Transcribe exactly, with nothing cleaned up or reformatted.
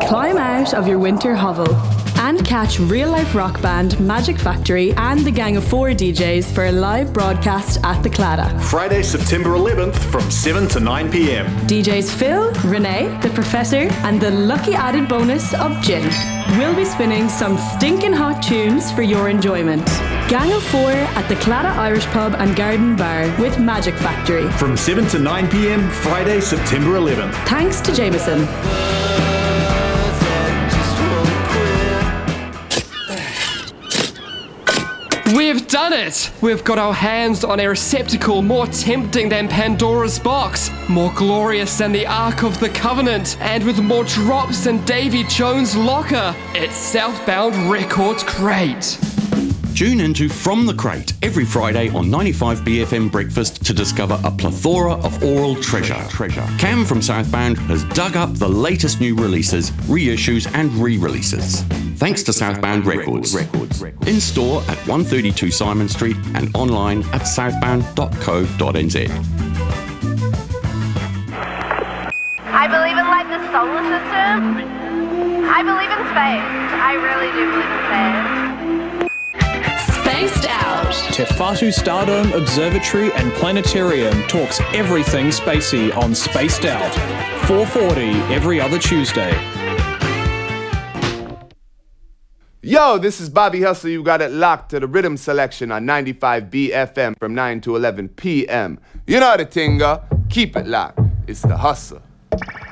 climb out of your winter hovel and catch real-life rock band Magic Factory and the Gang of Four D Js for a live broadcast at the Claddagh. Friday, September eleventh from seven to nine p.m. D Js Phil, Renee, the Professor and the lucky added bonus of Gin. We'll be spinning some stinking hot tunes for your enjoyment. Gang of Four at the Claddagh Irish Pub and Garden Bar with Magic Factory. From seven to nine p.m, Friday, September eleventh. Thanks to Jameson. We've done it! We've got our hands on a receptacle more tempting than Pandora's box, more glorious than the Ark of the Covenant, and with more drops than Davy Jones' locker. It's Southbound Records Crate. Tune into From the Crate every Friday on ninety-five B F M Breakfast to discover a plethora of oral treasure. treasure. Cam from Southbound has dug up the latest new releases, reissues and re-releases. Thanks to Southbound Records. Records. In store at one thirty-two Simon Street and online at southbound dot co dot n z. I believe in like the solar system. I believe in space. I really do believe in space. Spaced Out. Te Whatu Stardome Observatory and Planetarium talks everything spacey on Spaced Out. four forty every other Tuesday. Yo, this is Bobby Hustle. You got it locked to the rhythm selection on ninety-five B F M from nine to eleven p.m. You know the thing, uh, keep it locked. It's the hustle.